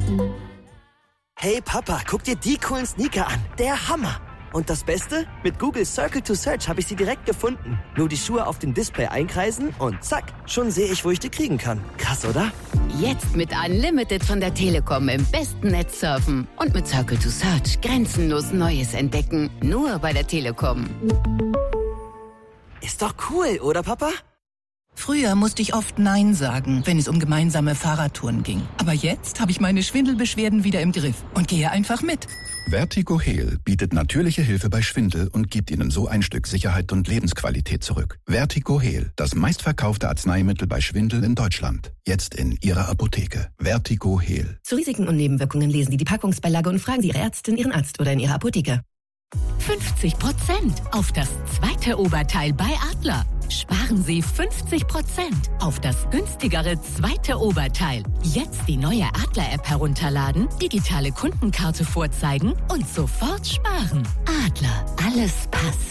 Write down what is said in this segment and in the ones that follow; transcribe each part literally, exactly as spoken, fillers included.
Hey Papa, guck dir die coolen Sneaker an. Der Hammer. Und das Beste? Mit Google Circle to Search habe ich sie direkt gefunden. Nur die Schuhe auf dem Display einkreisen und zack, schon sehe ich, wo ich die kriegen kann. Krass, oder? Jetzt mit Unlimited von der Telekom im besten Netz surfen. Und mit Circle to Search grenzenlos Neues entdecken. Nur bei der Telekom. Ist doch cool, oder Papa? Früher musste ich oft Nein sagen, wenn es um gemeinsame Fahrradtouren ging. Aber jetzt habe ich meine Schwindelbeschwerden wieder im Griff und gehe einfach mit. Vertigo Heal bietet natürliche Hilfe bei Schwindel und gibt Ihnen so ein Stück Sicherheit und Lebensqualität zurück. Vertigo Heal, das meistverkaufte Arzneimittel bei Schwindel in Deutschland. Jetzt in Ihrer Apotheke. Vertigo Heal. Zu Risiken und Nebenwirkungen lesen Sie die Packungsbeilage und fragen Sie Ihre Ärztin, Ihren Arzt oder in Ihrer Apotheke. fünfzig Prozent auf das zweite Oberteil bei Adler. Sparen Sie fünfzig Prozent auf das günstigere zweite Oberteil. Jetzt die neue Adler-App herunterladen, digitale Kundenkarte vorzeigen und sofort sparen. Adler, alles passt.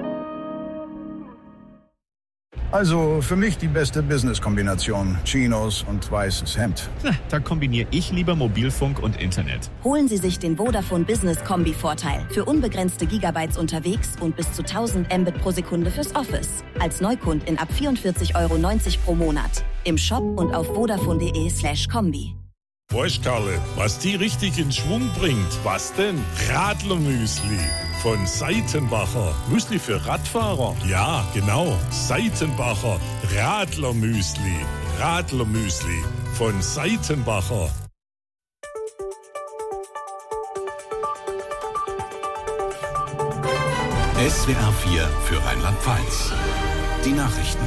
Also für mich die beste Business-Kombination. Chinos und weißes Hemd. Na, da kombiniere ich lieber Mobilfunk und Internet. Holen Sie sich den Vodafone Business Kombi-Vorteil. Für unbegrenzte Gigabytes unterwegs und bis zu tausend Mbit pro Sekunde fürs Office. Als Neukundin ab vierundvierzig Euro neunzig pro Monat. Im Shop und auf vodafone.de slash Kombi. Weißt Karle, was die richtig in Schwung bringt? Was denn? Radlermüsli von Seitenbacher. Müsli für Radfahrer? Ja, genau. Seitenbacher Radlermüsli. Radlermüsli von Seitenbacher. S W R vier für Rheinland-Pfalz. Die Nachrichten.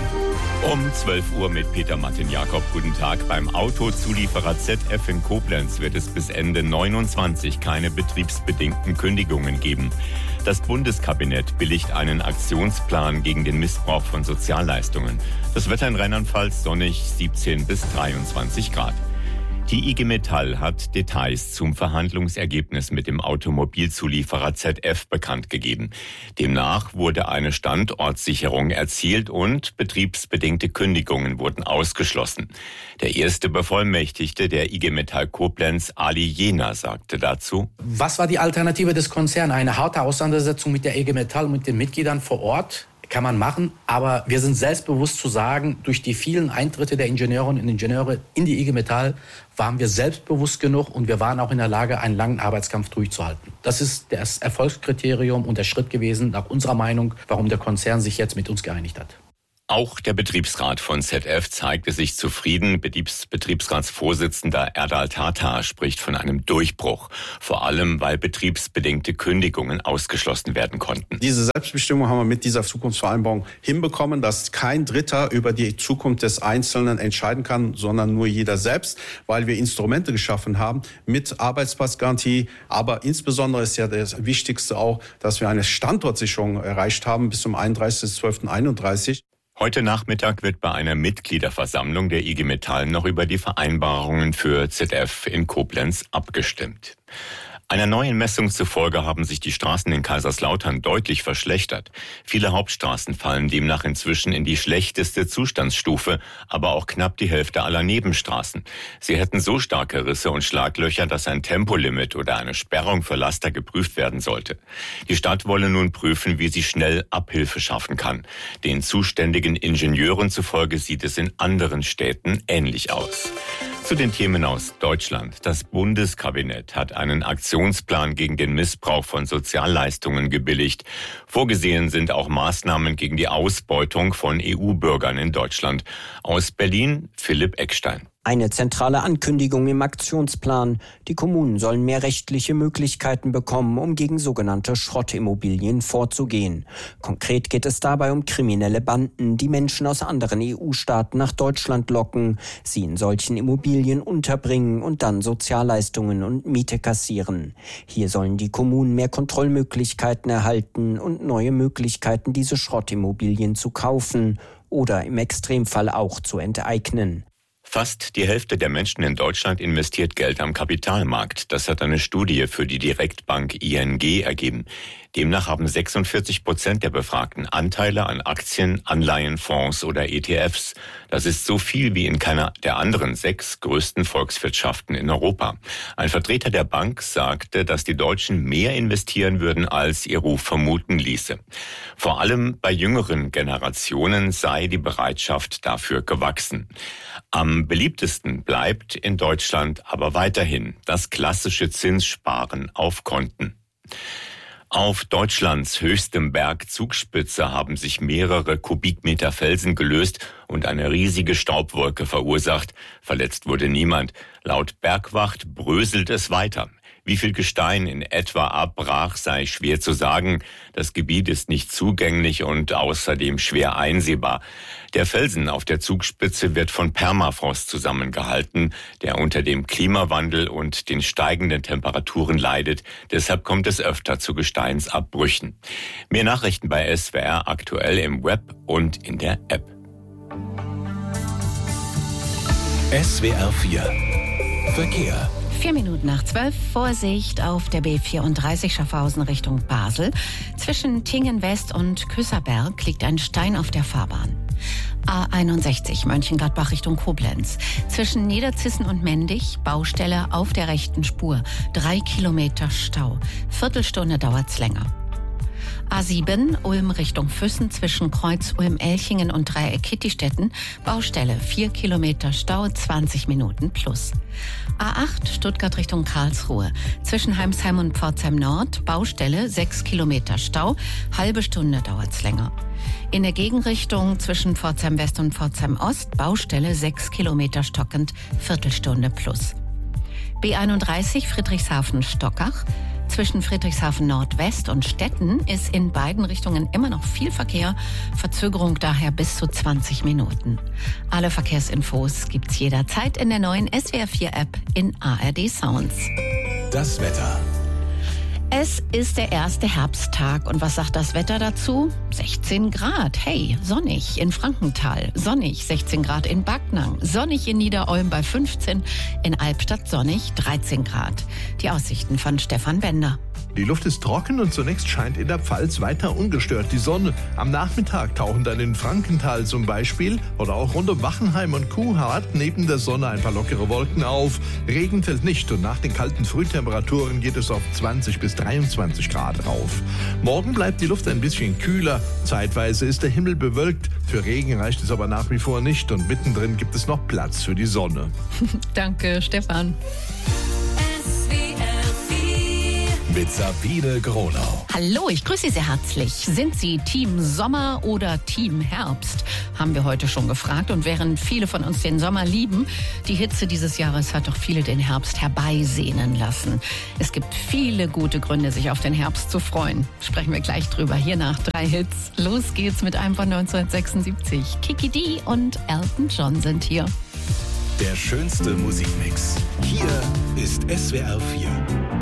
Um zwölf Uhr mit Peter Martin-Jakob. Guten Tag. Beim Autozulieferer Z F in Koblenz wird es bis Ende neunundzwanzig keine betriebsbedingten Kündigungen geben. Das Bundeskabinett billigt einen Aktionsplan gegen den Missbrauch von Sozialleistungen. Das Wetter in Rheinland-Pfalz sonnig, siebzehn bis dreiundzwanzig Grad. Die I G Metall hat Details zum Verhandlungsergebnis mit dem Automobilzulieferer Z F bekannt gegeben. Demnach wurde eine Standortsicherung erzielt und betriebsbedingte Kündigungen wurden ausgeschlossen. Der erste Bevollmächtigte der I G Metall Koblenz, Ali Jena, sagte dazu: Was war die Alternative des Konzerns? Eine harte Auseinandersetzung mit der I G Metall und mit den Mitgliedern vor Ort? Kann man machen, aber wir sind selbstbewusst zu sagen, durch die vielen Eintritte der Ingenieurinnen und Ingenieure in die I G Metall waren wir selbstbewusst genug und wir waren auch in der Lage, einen langen Arbeitskampf durchzuhalten. Das ist das Erfolgskriterium und der Schritt gewesen, nach unserer Meinung, warum der Konzern sich jetzt mit uns geeinigt hat. Auch der Betriebsrat von Z F zeigte sich zufrieden. Betriebs- Betriebsratsvorsitzender Erdal Tata spricht von einem Durchbruch. Vor allem, weil betriebsbedingte Kündigungen ausgeschlossen werden konnten. Diese Selbstbestimmung haben wir mit dieser Zukunftsvereinbarung hinbekommen, dass kein Dritter über die Zukunft des Einzelnen entscheiden kann, sondern nur jeder selbst, weil wir Instrumente geschaffen haben mit Arbeitsplatzgarantie. Aber insbesondere ist ja das Wichtigste auch, dass wir eine Standortsicherung erreicht haben bis zum einunddreißigsten zwölften einunddreißig. Heute Nachmittag wird bei einer Mitgliederversammlung der I G Metall noch über die Vereinbarungen für Z F in Koblenz abgestimmt. Einer neuen Messung zufolge haben sich die Straßen in Kaiserslautern deutlich verschlechtert. Viele Hauptstraßen fallen demnach inzwischen in die schlechteste Zustandsstufe, aber auch knapp die Hälfte aller Nebenstraßen. Sie hätten so starke Risse und Schlaglöcher, dass ein Tempolimit oder eine Sperrung für Laster geprüft werden sollte. Die Stadt wolle nun prüfen, wie sie schnell Abhilfe schaffen kann. Den zuständigen Ingenieuren zufolge sieht es in anderen Städten ähnlich aus. Zu den Themen aus Deutschland. Das Bundeskabinett hat einen Aktionsplan gegen den Missbrauch von Sozialleistungen gebilligt. Vorgesehen sind auch Maßnahmen gegen die Ausbeutung von E U-Bürgern in Deutschland. Aus Berlin Philipp Eckstein. Eine zentrale Ankündigung im Aktionsplan. Die Kommunen sollen mehr rechtliche Möglichkeiten bekommen, um gegen sogenannte Schrottimmobilien vorzugehen. Konkret geht es dabei um kriminelle Banden, die Menschen aus anderen E U-Staaten nach Deutschland locken, sie in solchen Immobilien unterbringen und dann Sozialleistungen und Miete kassieren. Hier sollen die Kommunen mehr Kontrollmöglichkeiten erhalten und neue Möglichkeiten, diese Schrottimmobilien zu kaufen oder im Extremfall auch zu enteignen. Fast die Hälfte der Menschen in Deutschland investiert Geld am Kapitalmarkt. Das hat eine Studie für die Direktbank I N G ergeben. Demnach haben sechsundvierzig Prozent der Befragten Anteile an Aktien, Anleihen, Fonds oder E T Fs. Das ist so viel wie in keiner der anderen sechs größten Volkswirtschaften in Europa. Ein Vertreter der Bank sagte, dass die Deutschen mehr investieren würden, als ihr Ruf vermuten ließe. Vor allem bei jüngeren Generationen sei die Bereitschaft dafür gewachsen. Am beliebtesten bleibt in Deutschland aber weiterhin das klassische Zinssparen auf Konten. Auf Deutschlands höchstem Berg Zugspitze haben sich mehrere Kubikmeter Felsen gelöst und eine riesige Staubwolke verursacht. Verletzt wurde niemand. Laut Bergwacht bröselt es weiter. Wie viel Gestein in etwa abbrach, sei schwer zu sagen. Das Gebiet ist nicht zugänglich und außerdem schwer einsehbar. Der Felsen auf der Zugspitze wird von Permafrost zusammengehalten, der unter dem Klimawandel und den steigenden Temperaturen leidet. Deshalb kommt es öfter zu Gesteinsabbrüchen. Mehr Nachrichten bei S W R aktuell im Web und in der App. S W R vier Verkehr. Vier Minuten nach zwölf. Vorsicht auf der B vierunddreißig Schaffhausen Richtung Basel. Zwischen Tingen West und Küsserberg liegt ein Stein auf der Fahrbahn. A einundsechzig Mönchengladbach Richtung Koblenz. Zwischen Niederzissen und Mendig, Baustelle auf der rechten Spur. Drei Kilometer Stau. Viertelstunde dauert's länger. A sieben Ulm Richtung Füssen zwischen Kreuz Ulm-Elchingen und Dreieck Kittistetten. Baustelle vier Kilometer Stau, zwanzig Minuten plus. A acht Stuttgart Richtung Karlsruhe. Zwischen Heimsheim und Pforzheim Nord. Baustelle sechs Kilometer Stau. Halbe Stunde dauert's länger. In der Gegenrichtung zwischen Pforzheim West und Pforzheim Ost. Baustelle sechs Kilometer stockend. Viertelstunde plus. B einunddreißig Friedrichshafen-Stockach. Zwischen Friedrichshafen Nordwest und Stetten ist in beiden Richtungen immer noch viel Verkehr. Verzögerung daher bis zu zwanzig Minuten. Alle Verkehrsinfos gibt's jederzeit in der neuen S W R vier App in A R D Sounds. Das Wetter. Es ist der erste Herbsttag und was sagt das Wetter dazu? sechzehn Grad, hey, sonnig in Frankenthal, sonnig sechzehn Grad in Backnang, sonnig in Niederolm bei fünfzehn, in Albstadt sonnig dreizehn Grad. Die Aussichten von Stefan Bender. Die Luft ist trocken und zunächst scheint in der Pfalz weiter ungestört die Sonne. Am Nachmittag tauchen dann in Frankenthal zum Beispiel oder auch rund um Wachenheim und Kuhhart neben der Sonne ein paar lockere Wolken auf. Regen fällt nicht und nach den kalten Frühtemperaturen geht es auf zwanzig bis dreiundzwanzig Grad rauf. Morgen bleibt die Luft ein bisschen kühler. Zeitweise ist der Himmel bewölkt. Für Regen reicht es aber nach wie vor nicht und mittendrin gibt es noch Platz für die Sonne. Danke, Stefan. Mit Sabine Gronau. Hallo, ich grüße Sie sehr herzlich. Sind Sie Team Sommer oder Team Herbst? Haben wir heute schon gefragt. Und während viele von uns den Sommer lieben, die Hitze dieses Jahres hat doch viele den Herbst herbeisehnen lassen. Es gibt viele gute Gründe, sich auf den Herbst zu freuen. Sprechen wir gleich drüber. Hier nach drei Hits. Los geht's mit einem von neunzehnhundertsechsundsiebzig. Kiki Dee und Elton John sind hier. Der schönste Musikmix. Hier ist S W R vier.